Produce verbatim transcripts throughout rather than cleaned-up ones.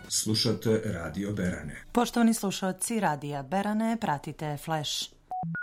Slušate Radio Berane. Poštovani slušalci Radija Berane, pratite Flash.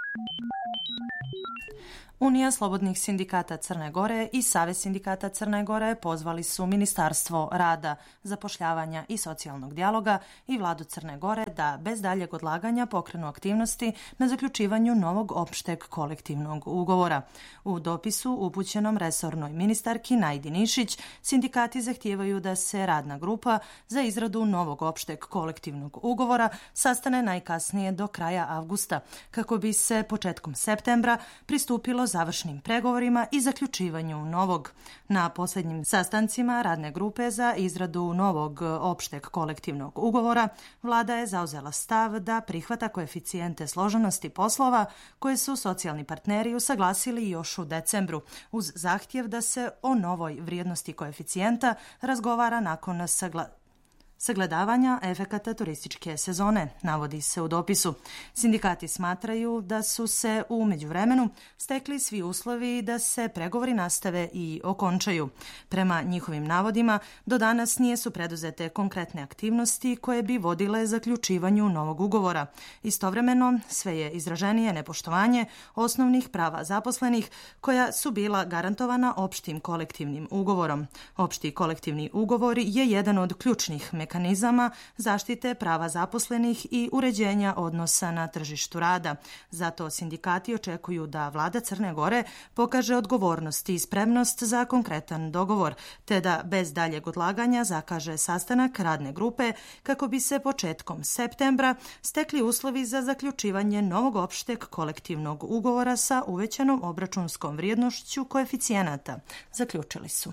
Unija slobodnih sindikata Crne Gore i Savez sindikata Crne Gore pozvali su Ministarstvo rada, zapošljavanja i socijalnog dijaloga i vladu Crne Gore da bez daljeg odlaganja pokrenu aktivnosti na zaključivanju novog opšteg kolektivnog ugovora. U dopisu upućenom resornoj ministarki Najdi Nišić, sindikati zahtijevaju da se radna grupa za izradu novog opšteg kolektivnog ugovora sastane najkasnije do kraja avgusta, kako bi se početkom septembra pristupilo završnim pregovorima i zaključivanju novog. Na posljednjim sastancima radne grupe za izradu novog opšteg kolektivnog ugovora vlada je zauzela stav da prihvata koeficijente složenosti poslova koje su socijalni partneri usaglasili još u decembru, uz zahtjev da se o novoj vrijednosti koeficijenta razgovara nakon sagla sagledavanja efekata turističke sezone, navodi se u dopisu. Sindikati smatraju da su se u međuvremenu stekli svi uslovi da se pregovori nastave i okončaju. Prema njihovim navodima, do danas nije su preduzete konkretne aktivnosti koje bi vodile zaključivanju novog ugovora. Istovremeno, sve je izraženije nepoštovanje osnovnih prava zaposlenih koja su bila garantovana opštim kolektivnim ugovorom. Opšti kolektivni ugovor je jedan od ključnih mehanizama mehanizama zaštite prava zaposlenih i uređenja odnosa na tržištu rada. Zato sindikati očekuju da vlada Crne Gore pokaže odgovornost i spremnost za konkretan dogovor, te da bez daljeg odlaganja zakaže sastanak radne grupe kako bi se početkom septembra stekli uslovi za zaključivanje novog opšteg kolektivnog ugovora sa uvećanom obračunskom vrijednošću koeficijenata, zaključili su.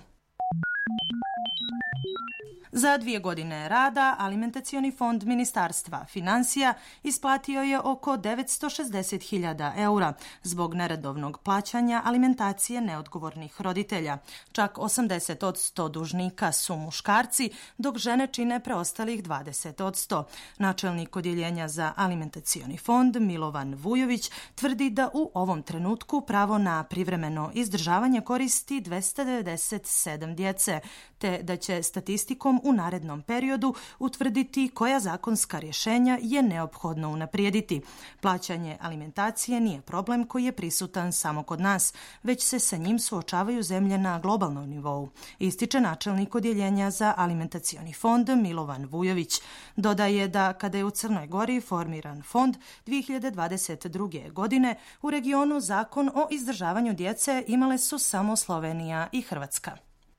Za dvije godine rada Alimentacioni fond Ministarstva financija isplatio je oko devetsto šezdeset hiljada eura zbog neredovnog plaćanja alimentacije neodgovornih roditelja. Čak osamdeset posto dužnika su muškarci, dok žene čine preostalih dvadeset posto. Načelnik odjeljenja za Alimentacioni fond Milovan Vujović tvrdi da u ovom trenutku pravo na privremeno izdržavanje koristi dvesta devedeset sedam djece, te da će statistikom u narednom periodu utvrditi koja zakonska rješenja je neophodno unaprijediti. Plaćanje alimentacije nije problem koji je prisutan samo kod nas, već se sa njim suočavaju zemlje na globalnom nivou, ističe načelnik odjeljenja za Alimentacioni fond Milovan Vujović. Dodaje da kada je u Crnoj Gori formiran fond dvije hiljade dvadeset druge. godine, u regionu zakon o izdržavanju djece imale su samo Slovenija i Hrvatska.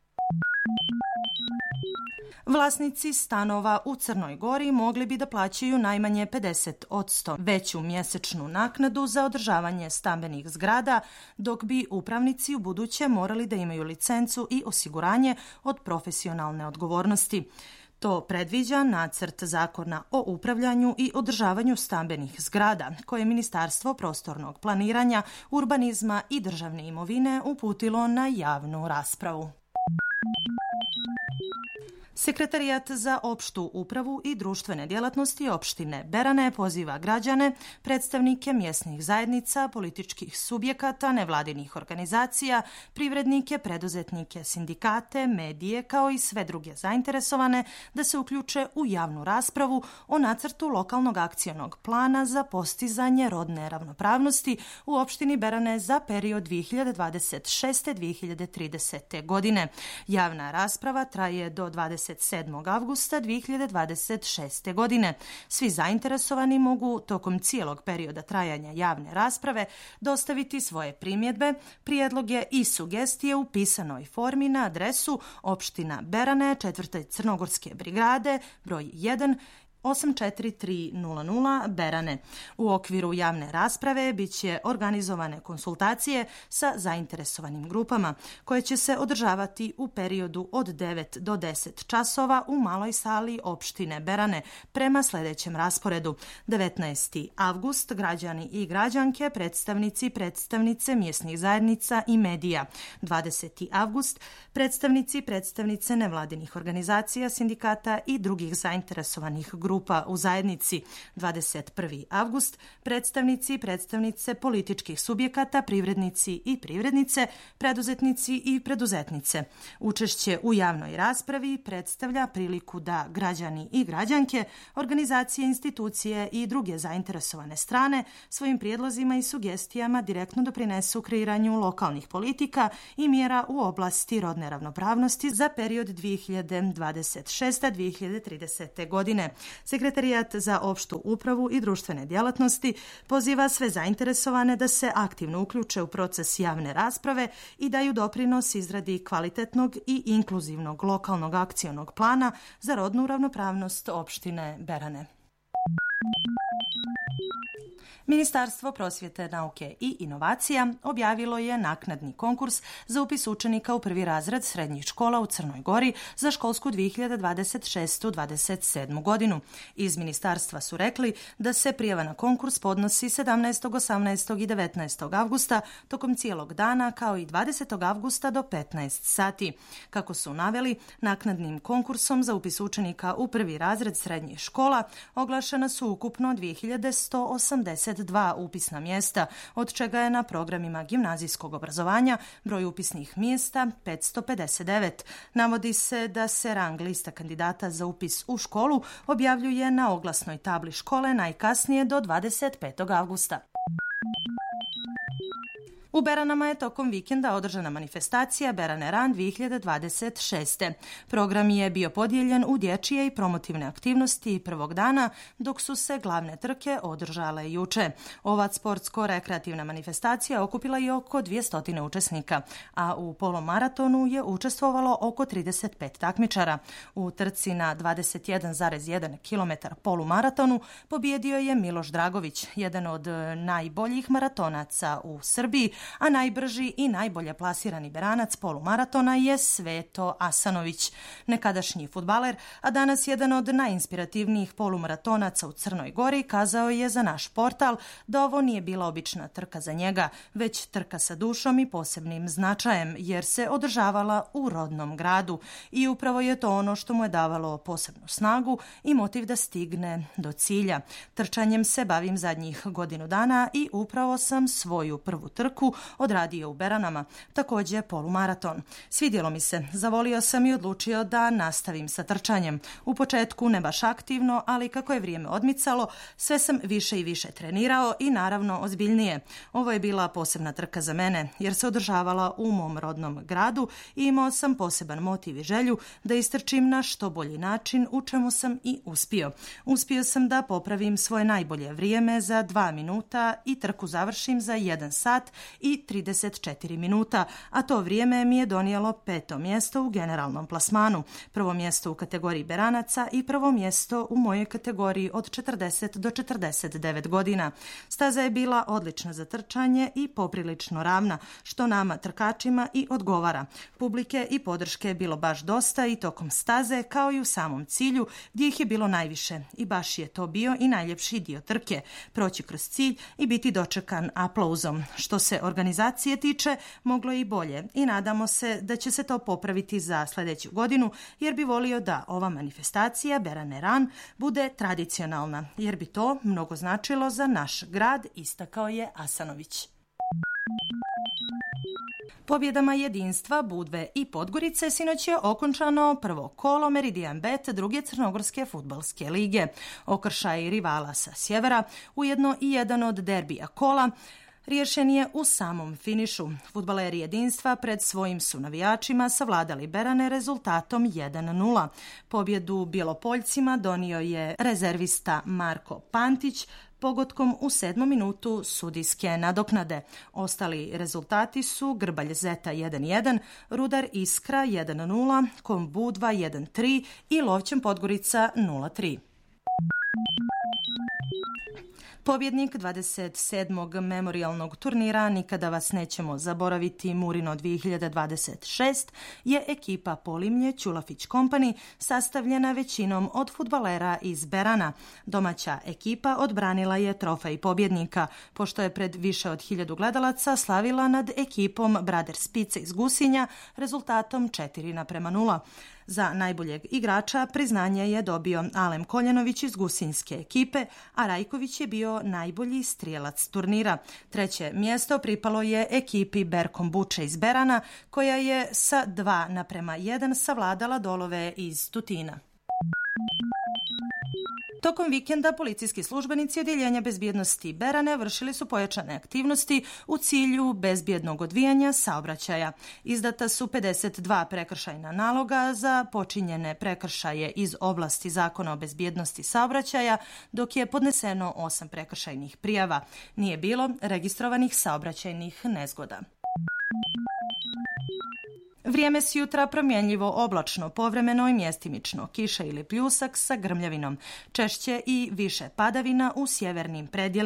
Vlasnici stanova u Crnoj Gori mogli bi da plaćaju najmanje pedeset posto veću mjesečnu naknadu za održavanje stambenih zgrada, dok bi upravnici u buduće morali da imaju licencu i osiguranje od profesionalne odgovornosti. To predviđa nacrt zakona o upravljanju i održavanju stambenih zgrada, koje je Ministarstvo prostornog planiranja, urbanizma i državne imovine uputilo na javnu raspravu. Sekretarijat za opštu upravu i društvene djelatnosti opštine Berane poziva građane, predstavnike mjesnih zajednica, političkih subjekata, nevladinih organizacija, privrednike, preduzetnike, sindikate, medije, kao i sve druge zainteresovane da se uključe u javnu raspravu o nacrtu lokalnog akcionog plana za postizanje rodne ravnopravnosti u opštini Berane za period dvije hiljade dvadeset šeste do dvije hiljade tridesete. godine. Javna rasprava traje do dvadeset sedmog avgusta dvije hiljade dvadeset šeste. godine. Svi zainteresovani mogu tokom cijelog perioda trajanja javne rasprave dostaviti svoje primjedbe, prijedloge i sugestije u pisanoj formi na adresu opština Berane, četvrte Crnogorske brigade, broj jedan, osam četiri tri nula nula Berane. U okviru javne rasprave bit će organizovane konsultacije sa zainteresovanim grupama koje će se održavati u periodu od devet do deset časova u maloj sali opštine Berane prema sljedećem rasporedu. devetnaesti avgust građani i građanke, predstavnici, predstavnice mjesnih zajednica i medija. dvadeseti avgust predstavnici, predstavnice nevladinih organizacija, sindikata i drugih zainteresovanih grupa. grupa u zajednici. dvadeset prvi avgust, predstavnici i predstavnice političkih subjekata, privrednici i privrednice, preduzetnici i preduzetnice. Učešće u javnoj raspravi predstavlja priliku da građani i građanke, organizacije, institucije i druge zainteresovane strane svojim prijedlozima i sugestijama direktno doprinesu kreiranju lokalnih politika i mjera u oblasti rodne ravnopravnosti za period dvije hiljade dvadeset šeste do dvije hiljade tridesete. godine. Sekretarijat za opštu upravu i društvene djelatnosti poziva sve zainteresovane da se aktivno uključe u proces javne rasprave i daju doprinos izradi kvalitetnog i inkluzivnog lokalnog akcionog plana za rodnu ravnopravnost opštine Berane. Ministarstvo prosvjete, nauke i inovacija objavilo je naknadni konkurs za upis učenika u prvi razred srednjih škola u Crnoj Gori za školsku dvije hiljade dvadeset šeste dvadeset sedme. godinu. Iz ministarstva su rekli da se prijava na konkurs podnosi sedamnaestog, osamnaestog i devetnaestog avgusta tokom cijelog dana, kao i dvadesetog avgusta do petnaest sati. Kako su naveli, naknadnim konkursom za upis učenika u prvi razred srednjih škola oglašena su ukupno dvije hiljade sto osamdeset dva upisna mjesta, od čega je na programima gimnazijskog obrazovanja broj upisnih mjesta petsto pedeset devet. Navodi se da se rang lista kandidata za upis u školu objavljuje na oglasnoj tabli škole najkasnije do dvadeset petog avgusta. U Beranama je tokom vikenda održana manifestacija Berane Ran dvije hiljade dvadeset šeste. Program je bio podijeljen u dječje i promotivne aktivnosti prvog dana, dok su se glavne trke održale juče. Ova sportsko-rekreativna manifestacija okupila je oko dvjesto učesnika, a u polumaratonu je učestvovalo oko trideset pet takmičara. U trci na dvadeset jedan zarez jedan kilometar polumaratonu pobjedio je Miloš Dragović, jedan od najboljih maratonaca u Srbiji, a najbrži i najbolje plasirani Beranac polumaratona je Sveto Asanović. Nekadašnji fudbaler, a danas jedan od najinspirativnijih polumaratonaca u Crnoj Gori, kazao je za naš portal da ovo nije bila obična trka za njega, već trka sa dušom i posebnim značajem, jer se održavala u rodnom gradu. I upravo je to ono što mu je davalo posebnu snagu i motiv da stigne do cilja. Trčanjem se bavim zadnjih godinu dana i upravo sam svoju prvu trku odradio u Beranama, također polumaraton. Svidjelo mi se, zavolio sam i odlučio da nastavim sa trčanjem. U početku ne baš aktivno, ali kako je vrijeme odmicalo, sve sam više i više trenirao i naravno ozbiljnije. Ovo je bila posebna trka za mene, jer se održavala u mom rodnom gradu i imao sam poseban motiv i želju da istrčim na što bolji način, u čemu sam i uspio. Uspio sam da popravim svoje najbolje vrijeme za dva minuta i trku završim za jedan sat i trideset četiri minuta, a to vrijeme mi je donijelo peto mjesto u generalnom plasmanu, prvo mjesto u kategoriji Beranaca i prvo mjesto u mojoj kategoriji od četrdeset do četrdeset devet godina. Staza je bila odlična za trčanje i poprilično ravna, što nama trkačima i odgovara. Publike i podrške je bilo baš dosta i tokom staze, kao i u samom cilju, gdje ih je bilo najviše. I baš je to bio i najljepši dio trke, proći kroz cilj i biti dočekan aplauzom. Što se organizacije tiče, moglo je i bolje i nadamo se da će se to popraviti za sljedeću godinu, jer bi volio da ova manifestacija Berane Ran bude tradicionalna, jer bi to mnogo značilo za naš grad, istakao je Asanović. Pobjedama Jedinstva, Budve i Podgorice sinoć je okončano prvo kolo Meridian Bet druge crnogorske fudbalske lige. Okršaj rivala sa sjevera, ujedno i jedan od derbija kola, riješen je u samom finišu. Fudbaleri Jedinstva pred svojim su navijačima savladali Berane rezultatom jedan nula. Pobjedu Bjelopoljcima donio je rezervista Marko Pantić pogodkom u sedmom minutu sudijske nadoknade. Ostali rezultati su Grbalj Zeta jedan jedan, Rudar Iskra jedan nula, Kom Budva jedan tri i Lovćen Podgorica nula tri. Pobjednik dvadeset sedmog memorijalnog turnira Nikada vas nećemo zaboraviti Murino dvije hiljade dvadeset šest je ekipa Polimlje Ćulafić Company, sastavljena većinom od fudbalera iz Berana. Domaća ekipa odbranila je trofej pobjednika, pošto je pred više od hiljadu gledalaca slavila nad ekipom Brothers Pizza iz Gusinja rezultatom četiri naprema nula. Za najboljeg igrača priznanje je dobio Alem Koljanović iz Gusinjske ekipe, a Rajković je bio najbolji strijelac turnira. Treće mjesto pripalo je ekipi Berkom Buče iz Berana, koja je sa dva naprema jedan savladala Dolove iz Tutina. Tokom vikenda policijski službenici Odjeljenja bezbjednosti Berane vršili su pojačane aktivnosti u cilju bezbjednog odvijanja saobraćaja. Izdata su pedeset dva prekršajna naloga za počinjene prekršaje iz oblasti Zakona o bezbjednosti saobraćaja, dok je podneseno osam prekršajnih prijava. Nije bilo registrovanih saobraćajnih nezgoda. Vrijeme s jutra promjenljivo oblačno, povremeno i mjestimično, kiša ili pljusak sa grmljavinom. Češće i više padavina u sjevernim predjelima